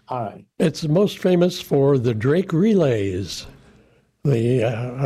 All right. It's most famous for the Drake Relays, the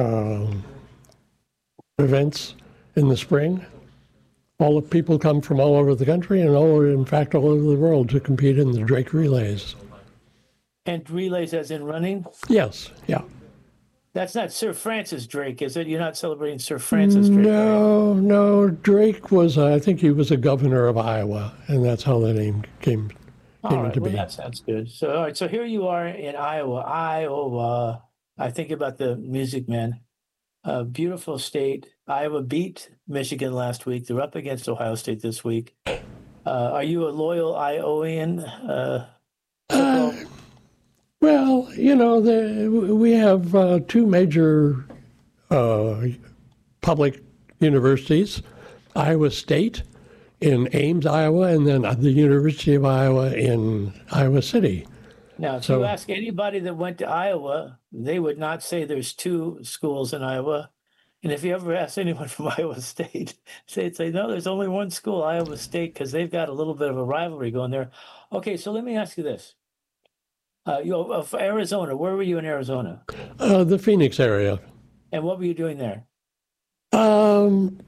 events in the spring. All the people come from all over the country and in fact, all over the world to compete in the Drake Relays. And relays as in running? Yes, yeah. That's not Sir Francis Drake, is it? You're not celebrating Sir Francis Drake, are you? No, no. Drake was, I think he was a governor of Iowa, and that's how the name came All right. into Well, being. that sounds good. So, all right. So here you are in Iowa. Iowa. I think about the Music Man. Beautiful state. Iowa beat Michigan last week. They're up against Ohio State this week. Are you a loyal Iowan Uh, football? well, we have two major uh, public universities, Iowa State in Ames, Iowa, and then the University of Iowa in Iowa City. Now, if you So, ask anybody that went to Iowa, they would not say there's two schools in Iowa. And if you ever ask anyone from Iowa State, they'd say, no, there's only one school, Iowa State, because they've got a little bit of a rivalry going there. Okay, so let me ask you this. Of Arizona, where were you in Arizona? the Phoenix area. And what were you doing there? Um,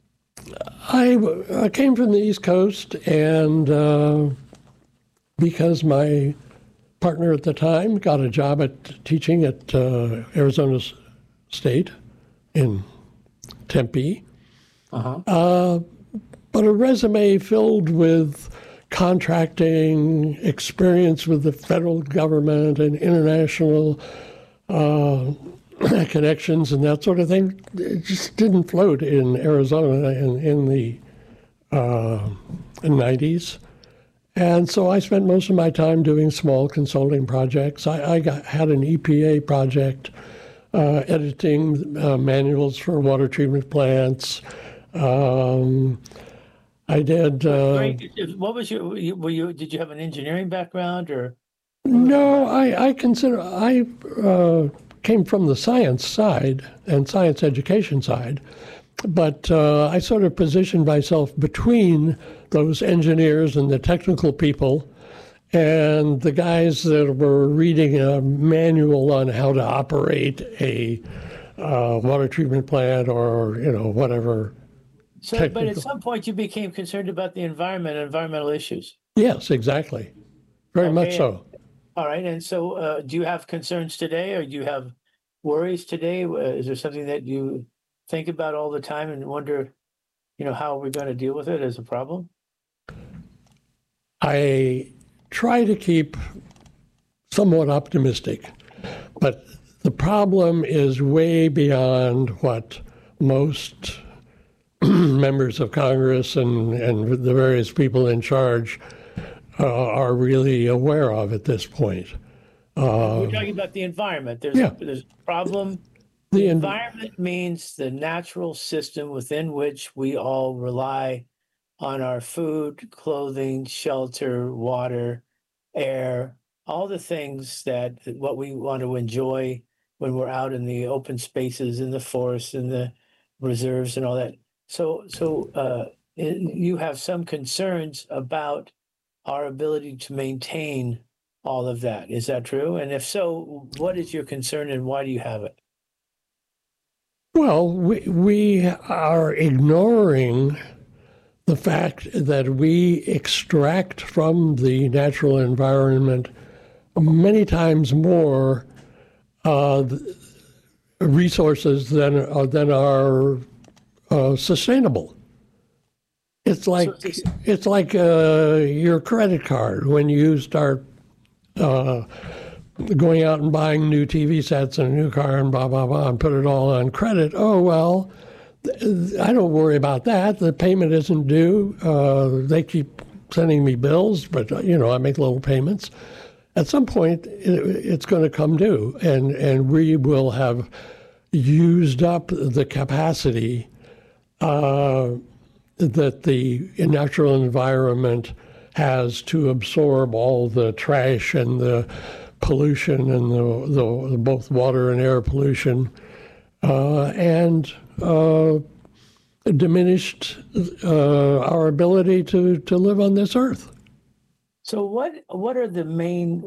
I came from the East Coast, and because my partner at the time got a job at teaching at Arizona State in Tempe, Uh-huh. but a resume filled with contracting, experience with the federal government and international uh, connections and that sort of thing. It just didn't float in Arizona in the 90s. And so I spent most of my time doing small consulting projects. Had an EPA project, editing manuals for water treatment plants. I did. Great. What was did you have an engineering background or what was your No, background? I came from the science side and science education side, but I sort of positioned myself between those engineers and the technical people and the guys that were reading a manual on how to operate a water treatment plant or whatever So, but at technical. some point you became concerned about the environment and environmental issues. Yes, exactly, very much Okay. so. All right. And so, do you have concerns today or do you have worries today? Is there something that you think about all the time and wonder, how we're going to deal with it as a problem? I try to keep somewhat optimistic, but the problem is way beyond what most members of Congress and the various people in charge are really aware of at this point. We're talking about the environment. Yeah, There's a problem. The the environment means the natural system within which we all rely on our food, clothing, shelter, water, air, all the things that what we want to enjoy when we're out in the open spaces, in the forests, in the reserves, and all that. You have some concerns about our ability to maintain all of that. Is that true? And if so, what is your concern and why do you have it? well, we are ignoring the fact that we extract from the natural environment many times more uh, resources than are sustainable. It's So, like it's like your credit card when you start uh, going out and buying new TV sets and a new car and blah blah blah and put it all on credit. Oh well, I don't worry about that. The payment isn't due. They keep sending me bills, but I make little payments. At some point, it's going to come due, and we will have used up the capacity that the natural environment has to absorb all the trash and the pollution and the both water and air pollution and diminished our ability to live on this earth. so what are the main